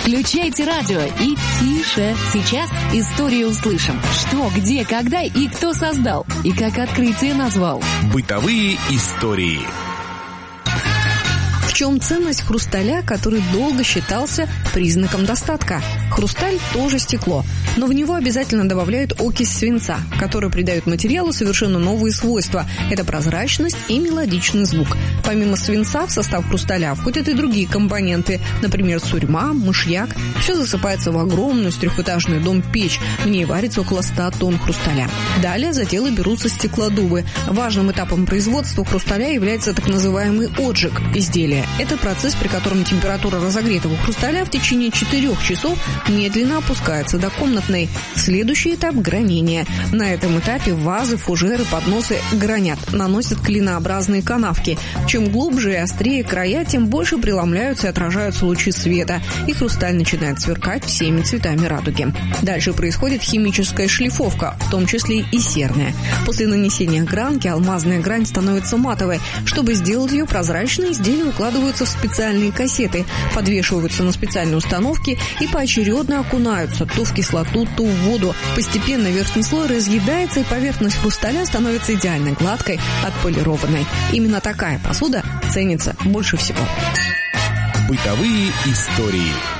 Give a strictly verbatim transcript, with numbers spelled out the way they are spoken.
Включайте радио и тише. Сейчас историю услышим. Что, где, когда и кто создал. И как открытие назвал. Бытовые истории. В чем ценность хрусталя, который долго считался признаком достатка? Хрусталь тоже стекло, но в него обязательно добавляют окись свинца, который придает материалу совершенно новые свойства. Это прозрачность и мелодичный звук. Помимо свинца в состав хрусталя входят и другие компоненты, например, сурьма, мышьяк. Все засыпается в огромную трехэтажный дом-печь. В ней варится около ста тонн хрусталя. Далее за дело берутся стеклодувы. Важным этапом производства хрусталя является так называемый отжиг изделия. Это процесс, при котором температура разогретого хрусталя в течение четырех часов медленно опускается до комнатной. Следующий этап – гранение. На этом этапе вазы, фужеры, подносы гранят, наносят клинообразные канавки. Чем глубже и острее края, тем больше преломляются и отражаются лучи света, и хрусталь начинает сверкать всеми цветами радуги. Дальше происходит химическая шлифовка, в том числе и серная. После нанесения гранки алмазная грань становится матовой. Чтобы сделать ее прозрачной, изделия укладываются в специальные кассеты, подвешиваются на специальные установки и поочередно окунаются то в кислоту, то в воду. Постепенно верхний слой разъедается, и поверхность хрусталя становится идеально гладкой, отполированной. Именно такая посуда ценится больше всего. Бытовые истории.